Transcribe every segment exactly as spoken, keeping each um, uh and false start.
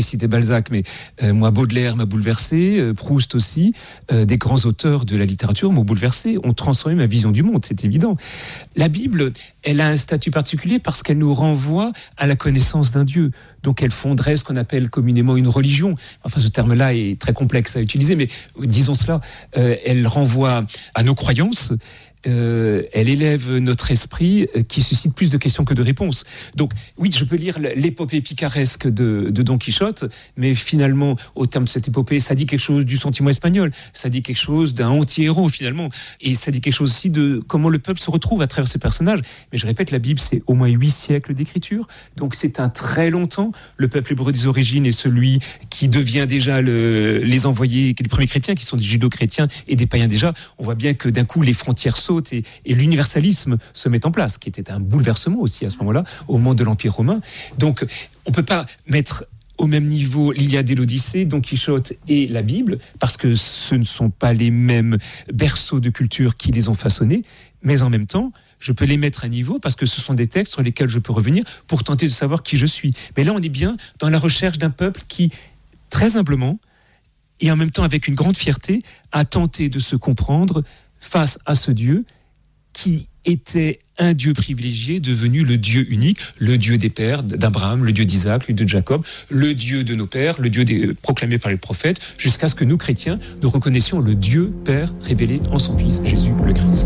Cité Balzac, mais euh, moi, Baudelaire m'a bouleversé, euh, Proust aussi, euh, des grands auteurs de la littérature m'ont bouleversé, ont transformé ma vision du monde, c'est évident. La Bible, elle a un statut particulier parce qu'elle nous renvoie à la connaissance d'un Dieu. Donc elle fonderait ce qu'on appelle communément une religion. Enfin, ce terme-là est très complexe à utiliser, mais disons cela, euh, elle renvoie à nos croyances. Euh, elle élève notre esprit euh, qui suscite plus de questions que de réponses. Donc oui, je peux lire l'épopée picaresque de, de Don Quichotte, mais finalement, au terme de cette épopée, ça dit quelque chose du sentiment espagnol, ça dit quelque chose d'un anti-héros finalement, et ça dit quelque chose aussi de comment le peuple se retrouve à travers ces personnages. Mais je répète, la Bible, c'est au moins huit siècles d'écriture, donc c'est un très long temps. Le peuple hébreu des origines est celui qui devient déjà le, les envoyés, les premiers chrétiens, qui sont des judo-chrétiens et des païens déjà. On voit bien que d'un coup, les frontières sautent Et, et l'universalisme se met en place, qui était un bouleversement aussi à ce moment-là, au moment de l'Empire romain. Donc, on ne peut pas mettre au même niveau l'Iliade et l'Odyssée, Don Quichotte et la Bible, parce que ce ne sont pas les mêmes berceaux de culture qui les ont façonnés, mais en même temps, je peux les mettre à niveau parce que ce sont des textes sur lesquels je peux revenir pour tenter de savoir qui je suis. Mais là, on est bien dans la recherche d'un peuple qui, très humblement, et en même temps avec une grande fierté, a tenté de se comprendre face à ce Dieu qui était un Dieu privilégié, devenu le Dieu unique, le Dieu des pères, d'Abraham, le Dieu d'Isaac, le Dieu de Jacob, le Dieu de nos pères, le Dieu des, proclamé par les prophètes, jusqu'à ce que nous, chrétiens, nous reconnaissions le Dieu Père révélé en son Fils, Jésus le Christ.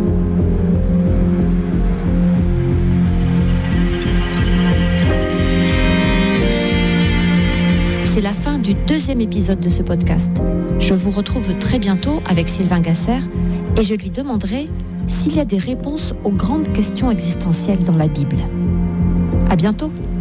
C'est la fin du deuxième épisode de ce podcast. Je vous retrouve très bientôt avec Sylvain Gasser et je lui demanderai s'il y a des réponses aux grandes questions existentielles dans la Bible. À bientôt!